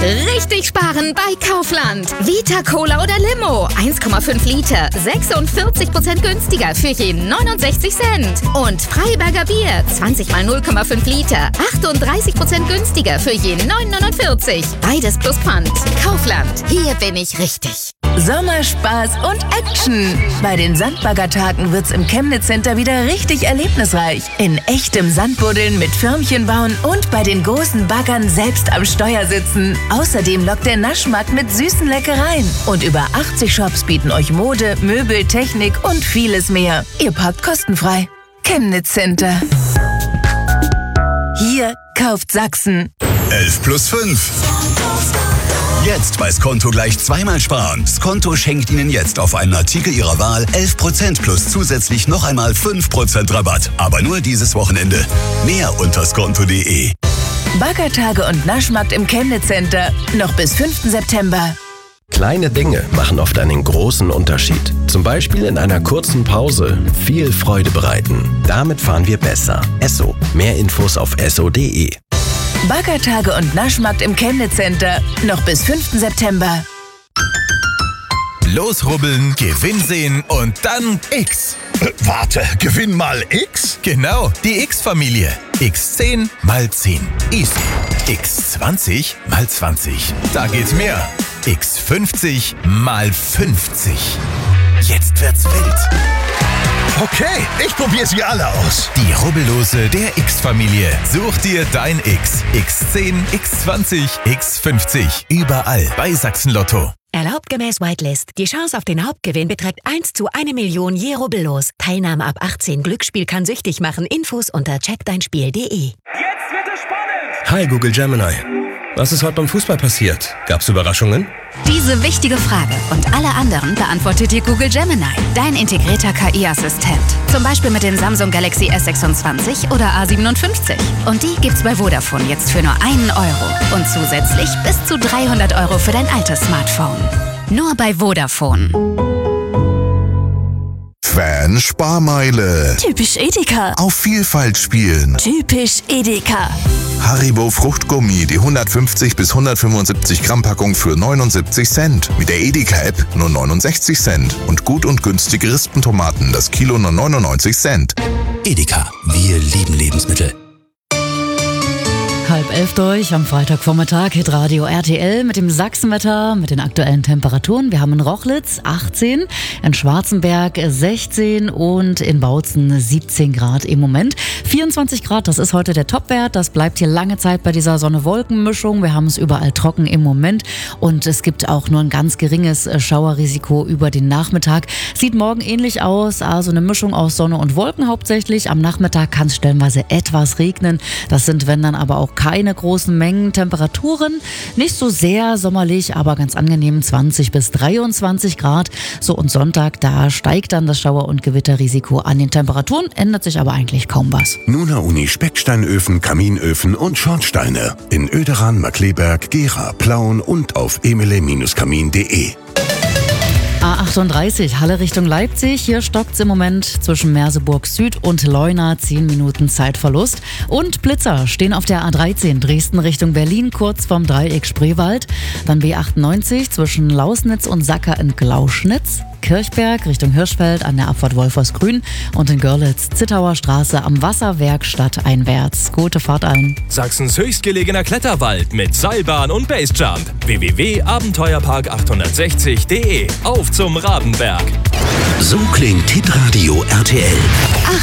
Richtig sparen bei Kaufland. Vita Cola oder Limo, 1,5 Liter, 46% günstiger für je 69 Cent. Und Freiberger Bier, 20 mal 0,5 Liter, 38% günstiger für je 9,49. Beides plus Pfand. Kaufland, hier bin ich richtig. Sommerspaß und Action. Bei den Sandbaggertagen wird's im Chemnitz Center wieder richtig erlebnisreich. In echtem Sandbuddeln mit Förmchen bauen und bei den großen Baggern selbst am Steuer sitzen. Außerdem lockt der Naschmarkt mit süßen Leckereien. Und über 80 Shops bieten euch Mode, Möbel, Technik und vieles mehr. Ihr parkt kostenfrei. Chemnitz Center. Hier kauft Sachsen. 11 plus 5. Jetzt bei Skonto gleich zweimal sparen. Skonto schenkt Ihnen jetzt auf einen Artikel Ihrer Wahl 11% plus zusätzlich noch einmal 5% Rabatt. Aber nur dieses Wochenende. Mehr unter skonto.de. Baggertage und Naschmarkt im Chemnitz Center. Noch bis 5. September. Kleine Dinge machen oft einen großen Unterschied. Zum Beispiel in einer kurzen Pause viel Freude bereiten. Damit fahren wir besser. Esso. Mehr Infos auf esso.de. Baggertage und Naschmarkt im Chemnitz Center. Noch bis 5. September. Losrubbeln, Gewinn sehen und dann X. Warte, Gewinn mal X? Genau, die X-Familie. X10 mal 10. Easy. X20 mal 20. Da geht mehr. X50 mal 50. Jetzt wird's wild. Okay, ich probiere sie alle aus. Die Rubbellose der X-Familie. Such dir dein X. X10, X20, X50. Überall bei Sachsen Lotto. Erlaubt gemäß Whitelist. Die Chance auf den Hauptgewinn beträgt 1 zu 1 Million je Rubbellos. Teilnahme ab 18. Glücksspiel kann süchtig machen. Infos unter checkdeinspiel.de. Jetzt wird es spannend! Hi Google Gemini. Was ist heute beim Fußball passiert? Gab's Überraschungen? Diese wichtige Frage und alle anderen beantwortet dir Google Gemini, dein integrierter KI-Assistent. Zum Beispiel mit den Samsung Galaxy S26 oder A57. Und die gibt's bei Vodafone jetzt für nur 1 Euro. Und zusätzlich bis zu 300 Euro für dein altes Smartphone. Nur bei Vodafone. Fan-Sparmeile. Typisch Edeka. Auf Vielfalt spielen. Typisch Edeka. Haribo Fruchtgummi, die 150 bis 175 Gramm Packung für 79 Cent. Mit der Edeka-App nur 69 Cent. Und gut und günstige Rispentomaten, das Kilo nur 99 Cent. Edeka, wir lieben Lebensmittel. 10:30 durch am Freitagvormittag, Hitradio RTL mit dem Sachsenwetter, mit den aktuellen Temperaturen. Wir haben in Rochlitz 18, in Schwarzenberg 16 und in Bautzen 17 Grad im Moment. 24 Grad, das ist heute der Topwert. Das bleibt hier lange Zeit bei dieser Sonne-Wolken-Mischung. Wir haben es überall trocken im Moment und es gibt auch nur ein ganz geringes Schauerrisiko über den Nachmittag. Sieht morgen ähnlich aus, also eine Mischung aus Sonne und Wolken hauptsächlich. Am Nachmittag kann es stellenweise etwas regnen. Das sind, wenn dann aber auch keine großen Mengen. Temperaturen nicht so sehr sommerlich, aber ganz angenehm 20 bis 23 Grad. So, und Sonntag, da steigt dann das Schauer- und Gewitterrisiko an den Temperaturen, ändert sich aber eigentlich kaum was. Nuna Uni Specksteinöfen, Kaminöfen und Schornsteine. In Oederan, Markleberg, Gera, Plauen und auf emele-kamin.de. A38, Halle Richtung Leipzig. Hier stockt's im Moment zwischen Merseburg Süd und Leuna. 10 Minuten Zeitverlust. Und Blitzer stehen auf der A13 Dresden Richtung Berlin, kurz vorm Dreieck Spreewald. Dann B98 zwischen Lausnitz und Sacker in Glauschnitz. Kirchberg Richtung Hirschfeld an der Abfahrt Wolfersgrün. Und in Görlitz, Zittauer Straße am Wasserwerk stadteinwärts. Gute Fahrt allen. Sachsens höchstgelegener Kletterwald mit Seilbahn und Basejump. www.abenteuerpark860.de. Auf zum Rabenberg. So klingt Hitradio RTL.